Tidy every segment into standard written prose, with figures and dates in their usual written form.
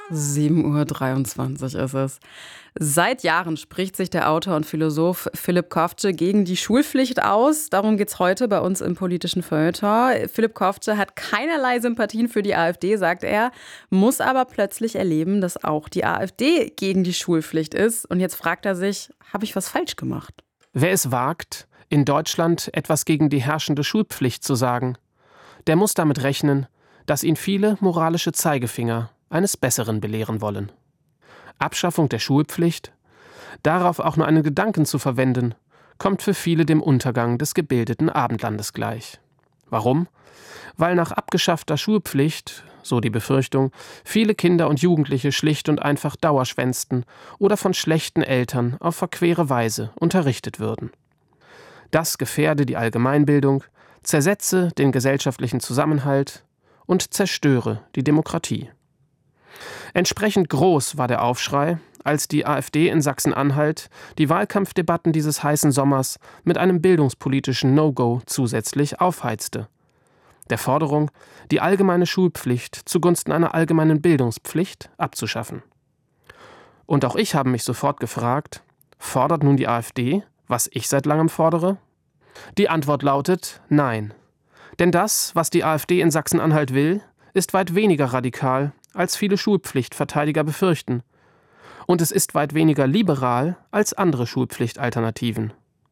7:23 Uhr ist es. Seit Jahren spricht sich der Autor und Philosoph Philipp Kovtge gegen die Schulpflicht aus. Darum geht's heute bei uns im politischen Feuilleton. Philipp Kovtge hat keinerlei Sympathien für die AfD, sagt er, muss aber plötzlich erleben, dass auch die AfD gegen die Schulpflicht ist. Und jetzt fragt er sich, habe ich was falsch gemacht? Wer es wagt, in Deutschland etwas gegen die herrschende Schulpflicht zu sagen, der muss damit rechnen, dass ihn viele moralische Zeigefinger eines Besseren belehren wollen. Abschaffung der Schulpflicht, darauf auch nur einen Gedanken zu verwenden, kommt für viele dem Untergang des gebildeten Abendlandes gleich. Warum? Weil nach abgeschaffter Schulpflicht, so die Befürchtung, viele Kinder und Jugendliche schlicht und einfach dauerschwänzten oder von schlechten Eltern auf verquere Weise unterrichtet würden. Das gefährde die Allgemeinbildung, zersetze den gesellschaftlichen Zusammenhalt und zerstöre die Demokratie. Entsprechend groß war der Aufschrei, als die AfD in Sachsen-Anhalt die Wahlkampfdebatten dieses heißen Sommers mit einem bildungspolitischen No-Go zusätzlich aufheizte. Der Forderung, die allgemeine Schulpflicht zugunsten einer allgemeinen Bildungspflicht abzuschaffen. Und auch ich habe mich sofort gefragt, fordert nun die AfD, was ich seit langem fordere? Die Antwort lautet nein. Denn das, was die AfD in Sachsen-Anhalt will, ist weit weniger radikal, als viele Schulpflichtverteidiger befürchten. Und es ist weit weniger liberal als andere Schulpflichtalternativen.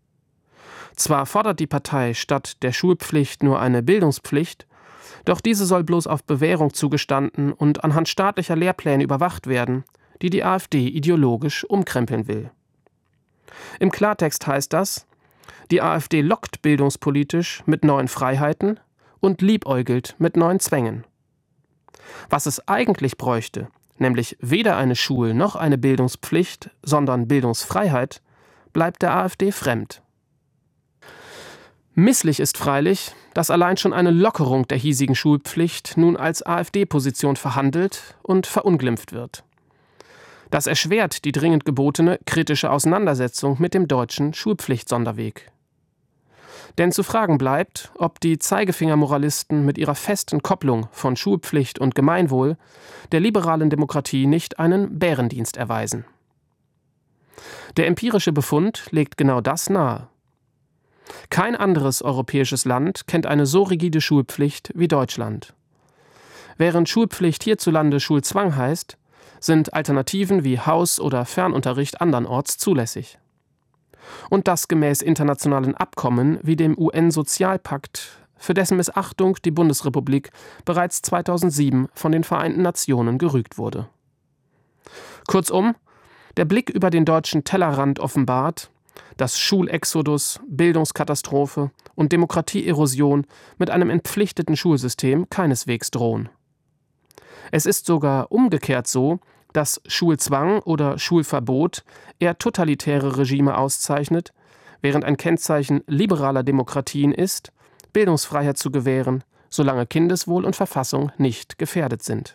Zwar fordert die Partei statt der Schulpflicht nur eine Bildungspflicht, doch diese soll bloß auf Bewährung zugestanden und anhand staatlicher Lehrpläne überwacht werden, die die AfD ideologisch umkrempeln will. Im Klartext heißt das, die AfD lockt bildungspolitisch mit neuen Freiheiten und liebäugelt mit neuen Zwängen. Was es eigentlich bräuchte, nämlich weder eine Schul- noch eine Bildungspflicht, sondern Bildungsfreiheit, bleibt der AfD fremd. Misslich ist freilich, dass allein schon eine Lockerung der hiesigen Schulpflicht nun als AfD-Position verhandelt und verunglimpft wird. Das erschwert die dringend gebotene kritische Auseinandersetzung mit dem deutschen Schulpflichtsonderweg. Denn zu fragen bleibt, ob die Zeigefingermoralisten mit ihrer festen Kopplung von Schulpflicht und Gemeinwohl der liberalen Demokratie nicht einen Bärendienst erweisen. Der empirische Befund legt genau das nahe. Kein anderes europäisches Land kennt eine so rigide Schulpflicht wie Deutschland. Während Schulpflicht hierzulande Schulzwang heißt, sind Alternativen wie Haus- oder Fernunterricht andernorts zulässig. Und das gemäß internationalen Abkommen wie dem UN-Sozialpakt, für dessen Missachtung die Bundesrepublik bereits 2007 von den Vereinten Nationen gerügt wurde. Kurzum, der Blick über den deutschen Tellerrand offenbart, dass Schulexodus, Bildungskatastrophe und Demokratieerosion mit einem entpflichteten Schulsystem keineswegs drohen. Es ist sogar umgekehrt so, dass Schulzwang oder Schulverbot eher totalitäre Regime auszeichnet, während ein Kennzeichen liberaler Demokratien ist, Bildungsfreiheit zu gewähren, solange Kindeswohl und Verfassung nicht gefährdet sind.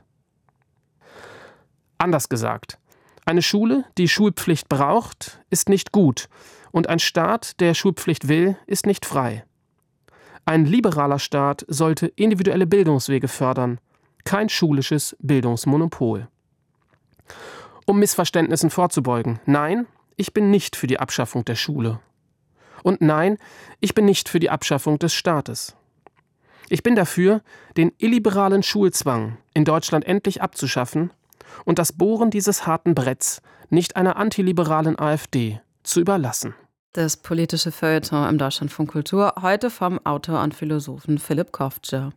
Anders gesagt, eine Schule, die Schulpflicht braucht, ist nicht gut und ein Staat, der Schulpflicht will, ist nicht frei. Ein liberaler Staat sollte individuelle Bildungswege fördern, kein schulisches Bildungsmonopol. Um Missverständnissen vorzubeugen, nein, ich bin nicht für die Abschaffung der Schule. Und nein, ich bin nicht für die Abschaffung des Staates. Ich bin dafür, den illiberalen Schulzwang in Deutschland endlich abzuschaffen und das Bohren dieses harten Bretts nicht einer antiliberalen AfD zu überlassen. Das politische Feuilleton im Deutschlandfunk Kultur, heute vom Autor und Philosophen Philipp Kovtge.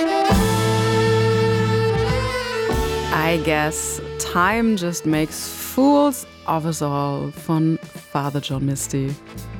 I guess time just makes fools of us all von Father John Misty.